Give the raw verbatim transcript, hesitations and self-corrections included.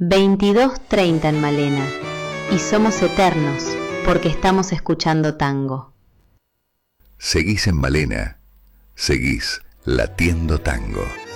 veintidós treinta en Malena, y somos eternos porque estamos escuchando tango. Seguís en Malena, seguís latiendo tango.